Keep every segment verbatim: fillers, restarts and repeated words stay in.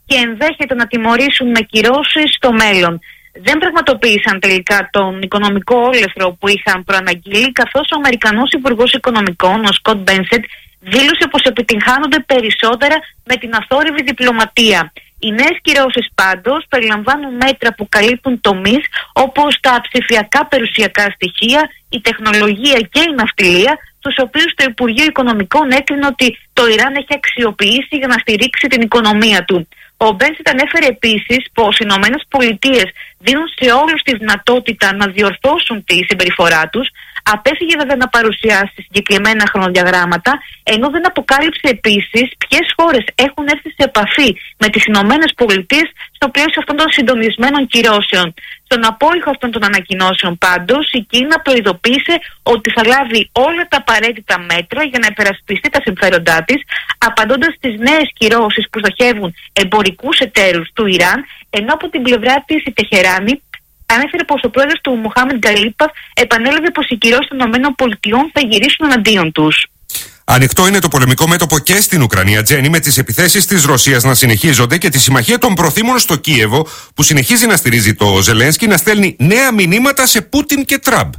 και ενδέχεται να τιμωρήσουν με κυρώσεις στο μέλλον. Δεν πραγματοποίησαν τελικά τον οικονομικό όλεθρο που είχαν προαναγγείλει, καθώς ο Αμερικανός Υπουργός Οικονομικών, ο Σκοτ Μπένσετ, δήλωσε πως επιτυγχάνονται περισσότερα με την αθόρυβη διπλωματία. Οι νέες κυρώσεις πάντως περιλαμβάνουν μέτρα που καλύπτουν τομείς όπως τα ψηφιακά περιουσιακά στοιχεία, η τεχνολογία και η ναυτιλία, τους οποίους το Υπουργείο Οικονομικών έκρινε ότι το Ιράν έχει αξιοποιήσει για να στηρίξει την οικονομία του. Ο Μπένσετ ανέφερε επίσης πως οι Ηνωμένες Πολιτείες δίνουν σε όλους τη δυνατότητα να διορθώσουν τη συμπεριφορά τους. Απέφυγε βέβαια να παρουσιάσει συγκεκριμένα χρονοδιαγράμματα, ενώ δεν αποκάλυψε επίσης ποιες χώρες έχουν έρθει σε επαφή με τις Ηνωμένες Πολιτείες στο πλαίσιο αυτών των συντονισμένων κυρώσεων. Στον απόϊχο αυτών των ανακοινώσεων πάντως, η Κίνα προειδοποίησε ότι θα λάβει όλα τα απαραίτητα μέτρα για να υπερασπιστεί τα συμφέροντά της, απαντώντας στις νέες κυρώσεις που στοχεύουν εμπορικούς εταίρους του Ιράν, ενώ από την πλευρά της η Τεχεράνη ανέφερε πως ο πρόεδρος του Μοχάμεντ Γκαλίπαφ επανέλαβε πως οι κυρώσεις των ΗΠΑ θα γυρίσουν εναντίον τους. Ανοιχτό είναι το πολεμικό μέτωπο και στην Ουκρανία, Τζένι, με τις επιθέσεις της Ρωσίας να συνεχίζονται και τη συμμαχία των προθήμων στο Κίεβο που συνεχίζει να στηρίζει το Ζελένσκι να στέλνει νέα μηνύματα σε Πούτιν και Τραμπ.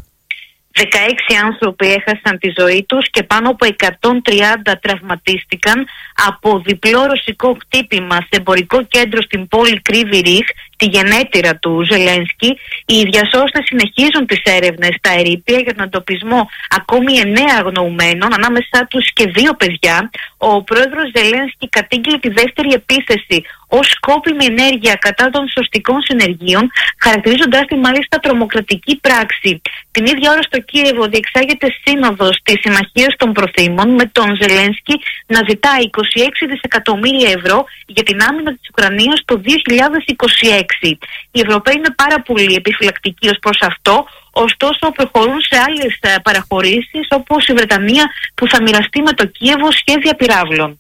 δεκαέξι άνθρωποι έχασαν τη ζωή τους και πάνω από εκατόν τριάντα τραυματίστηκαν από διπλό ρωσικό χτύπημα σε εμπορικό κέντρο στην πόλη Κρύβι Ριχ, τη γενέτειρα του Ζελένσκι. Οι διασώστες συνεχίζουν τις έρευνες στα ερείπια για τον εντοπισμό ακόμη εννέα αγνοουμένων, ανάμεσά τους και δύο παιδιά. Ο πρόεδρος Ζελένσκι κατήγγειλε τη δεύτερη επίθεση ως σκόπιμη ενέργεια κατά των σωστικών συνεργείων, χαρακτηρίζοντάς τη μάλιστα τρομοκρατική πράξη. Την ίδια ώρα στο Κίεβο διεξάγεται σύνοδος της Συμμαχίας των Προθήμων, με τον Ζελένσκι να ζητάει είκοσι έξι δισεκατομμύρια ευρώ για την άμυνα της Ουκρανίας το δύο χιλιάδες είκοσι έξι. Οι Ευρωπαίοι είναι πάρα πολύ επιφυλακτικοί ως προς αυτό, ωστόσο προχωρούν σε άλλες παραχωρήσεις, όπως η Βρετανία που θα μοιραστεί με το Κίεβο σχέδια πυράβλων.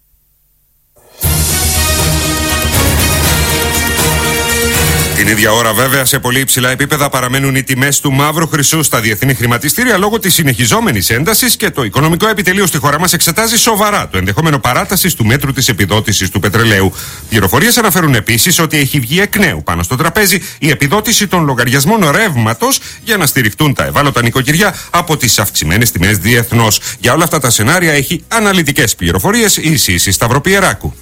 Την ίδια ώρα, βέβαια, σε πολύ υψηλά επίπεδα παραμένουν οι τιμές του μαύρου χρυσού στα διεθνή χρηματιστήρια λόγω της συνεχιζόμενης έντασης, και το Οικονομικό Επιτελείο στη χώρα μας εξετάζει σοβαρά το ενδεχόμενο παράτασης του μέτρου της επιδότησης του πετρελαίου. Πληροφορίες αναφέρουν επίσης ότι έχει βγει εκ νέου πάνω στο τραπέζι η επιδότηση των λογαριασμών ρεύματος για να στηριχτούν τα ευάλωτα νοικοκυριά από τις αυξημένες τιμές διεθνώς. Για όλα αυτά τα σενάρια έχει αναλυτικές πληροφορίες η Σύση Σταυροπιεράκου.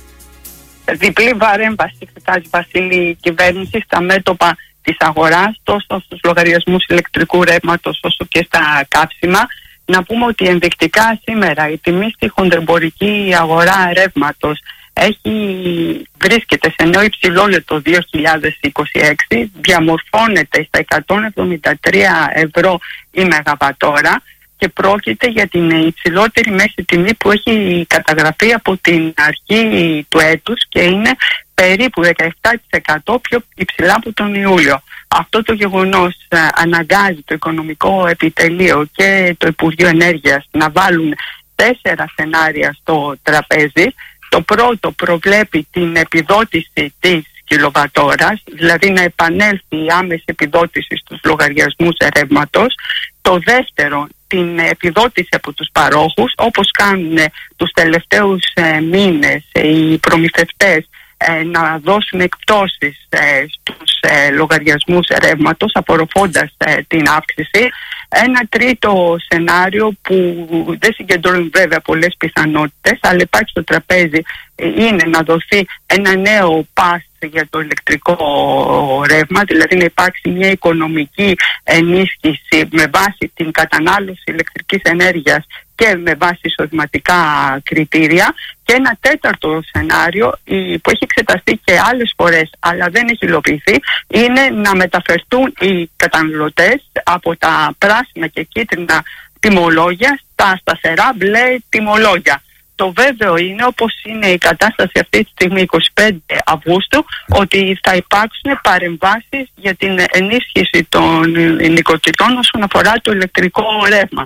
Διπλή παρέμβαση εξετάζει, Βασίλη, η κυβέρνηση στα μέτωπα της αγοράς, τόσο στους λογαριασμούς ηλεκτρικού ρεύματος όσο και στα καύσιμα. Να πούμε ότι ενδεικτικά σήμερα η τιμή στη χονδρεμπορική αγορά ρεύματος έχει, βρίσκεται σε νέο υψηλό για το δύο χιλιάδες είκοσι έξι, διαμορφώνεται στα εκατόν εβδομήντα τρία ευρώ η μεγαβατόρα και πρόκειται για την υψηλότερη μέση τιμή που έχει καταγραφεί από την αρχή του έτους και είναι περίπου δεκαεπτά τοις εκατό πιο υψηλά από τον Ιούλιο. Αυτό το γεγονός αναγκάζει το Οικονομικό Επιτελείο και το Υπουργείο Ενέργειας να βάλουν τέσσερα σενάρια στο τραπέζι. Το πρώτο προβλέπει την επιδότηση της κιλοβατόρας, δηλαδή να επανέλθει η άμεση επιδότηση στους λογαριασμούς ρεύματος. Το δεύτερο, την επιδότηση από τους παρόχους, όπως κάνουν τους τελευταίους ε, μήνες ε, οι προμηθευτές, ε, να δώσουν εκπτώσεις ε, στους ε, λογαριασμούς ρεύματος, απορροφώντας ε, την αύξηση. Ένα τρίτο σενάριο που δεν συγκεντρώνει βέβαια πολλές πιθανότητες, αλλά υπάρχει στο τραπέζι, ε, είναι να δοθεί ένα νέο πας για το ηλεκτρικό ρεύμα, δηλαδή να υπάρξει μια οικονομική ενίσχυση με βάση την κατανάλωση ηλεκτρικής ενέργειας και με βάση εισοδηματικά κριτήρια. Και ένα τέταρτο σενάριο που έχει εξεταστεί και άλλες φορές αλλά δεν έχει υλοποιηθεί, είναι να μεταφερθούν οι καταναλωτές από τα πράσινα και κίτρινα τιμολόγια στα σταθερά μπλε τιμολόγια. Το βέβαιο είναι, όπως είναι η κατάσταση αυτή τη στιγμή εικοστή πέμπτη Αυγούστου, ότι θα υπάρξουν παρεμβάσεις για την ενίσχυση των νοικοκυριών όσον αφορά το ηλεκτρικό ρεύμα.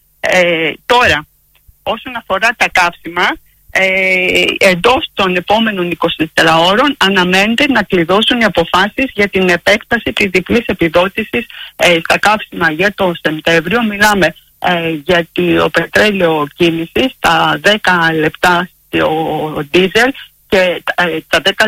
Ε, τώρα, όσον αφορά τα καύσιμα, ε, εντός των επόμενων εικοσιτέσσερων ώρων αναμένεται να κλειδώσουν οι αποφάσεις για την επέκταση της διπλής επιδότησης ε, στα καύσιμα για το Σεπτέμβριο. Μιλάμε Ε, γιατί ο πετρέλαιο κίνησης τα δέκα λεπτά ο, ο ντίζελ και ε, τα δέκα